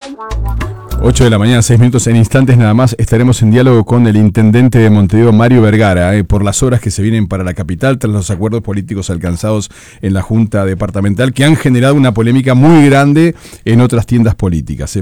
8 de la mañana, 6 minutos. En instantes nada más estaremos en diálogo con el intendente de Montevideo, Mario Vergara, por las obras que se vienen para la capital tras los acuerdos políticos alcanzados en la Junta Departamental, que han generado una polémica muy grande en otras tiendas políticas.